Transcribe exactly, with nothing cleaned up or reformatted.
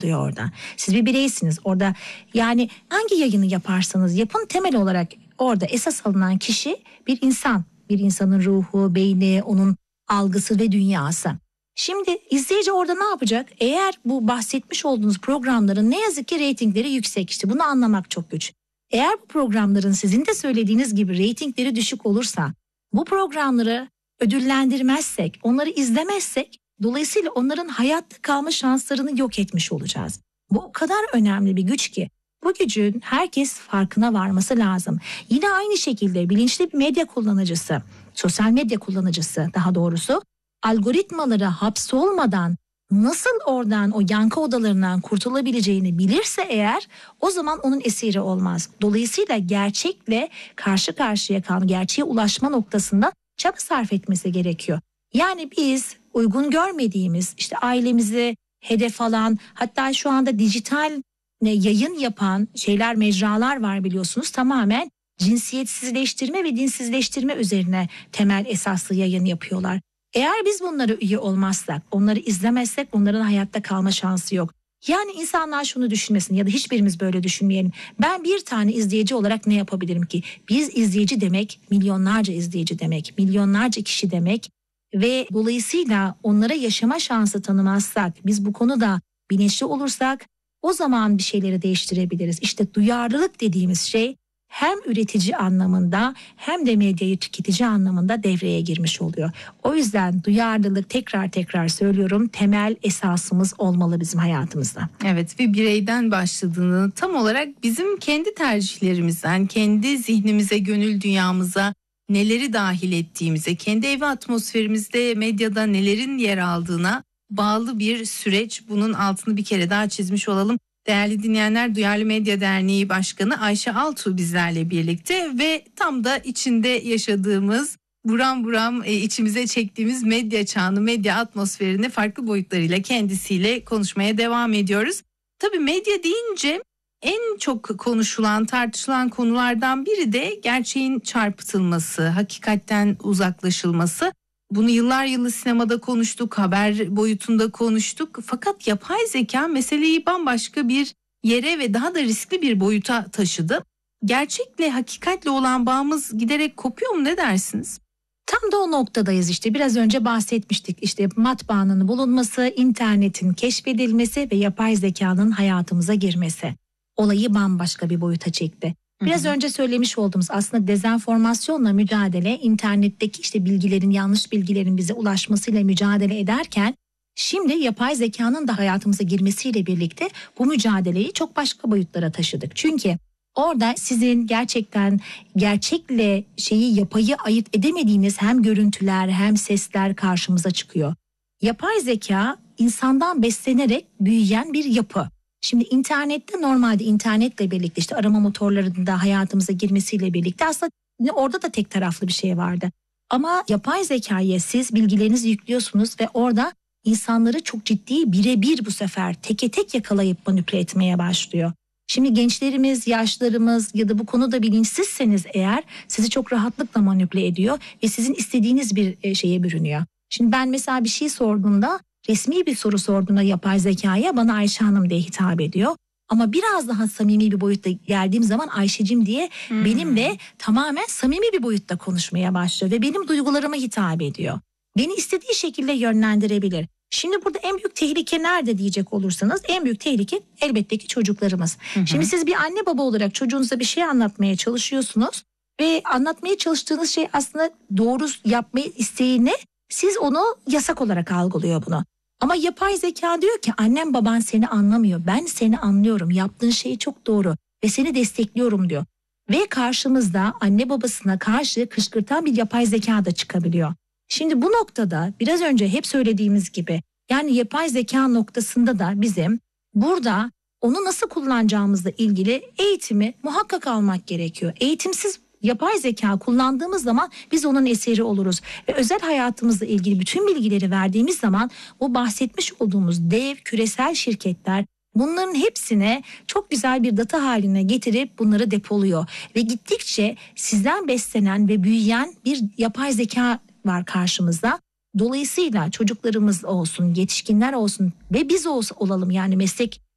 oluyor orada. Siz bir bireysiniz orada, yani hangi yayını yaparsanız yapın temel olarak orada esas alınan kişi bir insan. Bir insanın ruhu, beyni, onun algısı ve dünyası. Şimdi izleyici orada ne yapacak? Eğer bu bahsetmiş olduğunuz programların ne yazık ki reytingleri yüksek, işte bunu anlamak çok güç. Eğer bu programların sizin de söylediğiniz gibi reytingleri düşük olursa, bu programları ödüllendirmezsek, onları izlemezsek, dolayısıyla onların hayatta kalma şanslarını yok etmiş olacağız. Bu o kadar önemli bir güç ki bu gücün herkes farkına varması lazım. Yine aynı şekilde bilinçli bir medya kullanıcısı, sosyal medya kullanıcısı daha doğrusu, algoritmalara hapsolmadan nasıl oradan, o yankı odalarından kurtulabileceğini bilirse eğer, o zaman onun esiri olmaz. Dolayısıyla gerçekle karşı karşıya kalan, gerçeğe ulaşma noktasında çaba sarf etmesi gerekiyor. Yani biz uygun görmediğimiz, işte ailemizi hedef alan, hatta şu anda dijital yayın yapan şeyler, mecralar var biliyorsunuz, tamamen cinsiyetsizleştirme ve dinsizleştirme üzerine temel esaslı yayın yapıyorlar. Eğer biz bunlara üye olmazsak, onları izlemezsek onların hayatta kalma şansı yok. Yani insanlar şunu düşünmesin ya da hiçbirimiz böyle düşünmeyelim. Ben bir tane izleyici olarak ne yapabilirim ki? Biz izleyici demek milyonlarca izleyici demek, milyonlarca kişi demek ve dolayısıyla onlara yaşama şansı tanımazsak, biz bu konuda bilinçli olursak o zaman bir şeyleri değiştirebiliriz. İşte duyarlılık dediğimiz şey hem üretici anlamında hem de medyayı tüketici anlamında devreye girmiş oluyor. O yüzden duyarlılık, tekrar tekrar söylüyorum, temel esasımız olmalı bizim hayatımızda. Evet, ve bireyden başladığını, tam olarak bizim kendi tercihlerimizden, kendi zihnimize, gönül dünyamıza neleri dahil ettiğimize, kendi ev atmosferimizde, medyada nelerin yer aldığına bağlı bir süreç. Bunun altını bir kere daha çizmiş olalım. Değerli dinleyenler, Duyarlı Medya Derneği Başkanı Ayşe Altuğ bizlerle birlikte ve tam da içinde yaşadığımız, buram buram e, içimize çektiğimiz medya çağını, medya atmosferini farklı boyutlarıyla kendisiyle konuşmaya devam ediyoruz. Tabii medya deyince en çok konuşulan, tartışılan konulardan biri de gerçeğin çarpıtılması, hakikatten uzaklaşılması. Bunu yıllar yılı sinemada konuştuk, haber boyutunda konuştuk. Fakat yapay zeka meseleyi bambaşka bir yere ve daha da riskli bir boyuta taşıdı. Gerçekle, hakikatle olan bağımız giderek kopuyor mu, ne dersiniz? Tam da o noktadayız işte. Biraz önce bahsetmiştik. İşte matbaanın bulunması, internetin keşfedilmesi ve yapay zekanın hayatımıza girmesi olayı bambaşka bir boyuta çekti. Biraz hı hı. önce söylemiş olduğumuz aslında dezenformasyonla mücadele, internetteki işte bilgilerin, yanlış bilgilerin bize ulaşmasıyla mücadele ederken, şimdi yapay zekanın da hayatımıza girmesiyle birlikte bu mücadeleyi çok başka boyutlara taşıdık. Çünkü orada sizin gerçekten gerçekle şeyi, yapayı ayırt edemediğiniz hem görüntüler hem sesler karşımıza çıkıyor. Yapay zeka insandan beslenerek büyüyen bir yapı. Şimdi internette, normalde internetle birlikte işte arama motorlarının da hayatımıza girmesiyle birlikte aslında orada da tek taraflı bir şey vardı. Ama yapay zekaya siz bilgilerinizi yüklüyorsunuz ve orada insanları çok ciddi, birebir bu sefer teke tek yakalayıp manipüle etmeye başlıyor. Şimdi gençlerimiz, yaşlarımız ya da bu konuda bilinçsizseniz eğer sizi çok rahatlıkla manipüle ediyor ve sizin istediğiniz bir şeye bürünüyor. Şimdi ben mesela bir şey sorduğumda, resmi bir soru sorduğunda yapay zekaya bana Ayşe Hanım diye hitap ediyor. Ama biraz daha samimi bir boyutta geldiğim zaman Ayşecim diye hmm. benimle tamamen samimi bir boyutta konuşmaya başlıyor ve benim duygularıma hitap ediyor. Beni istediği şekilde yönlendirebilir. Şimdi burada en büyük tehlike nerede diyecek olursanız, en büyük tehlike elbette ki çocuklarımız. Hı hı. Şimdi siz bir anne baba olarak çocuğunuza bir şey anlatmaya çalışıyorsunuz ve anlatmaya çalıştığınız şey aslında doğru yapmayı isteğini, siz onu yasak olarak algılıyor bunu. Ama yapay zeka diyor ki annem baban seni anlamıyor, ben seni anlıyorum, yaptığın şey çok doğru ve seni destekliyorum diyor. Ve karşımızda anne babasına karşı kışkırtan bir yapay zeka da çıkabiliyor. Şimdi bu noktada biraz önce hep söylediğimiz gibi, yani yapay zeka noktasında da bizim burada onu nasıl kullanacağımızla ilgili eğitimi muhakkak almak gerekiyor. Eğitimsiz yapay zeka kullandığımız zaman biz onun esiri oluruz. Ve özel hayatımızla ilgili bütün bilgileri verdiğimiz zaman o bahsetmiş olduğumuz dev küresel şirketler bunların hepsine çok güzel bir data haline getirip bunları depoluyor. Ve gittikçe sizden beslenen ve büyüyen bir yapay zeka var karşımızda. Dolayısıyla çocuklarımız olsun, yetişkinler olsun ve biz olsun, olalım yani meslek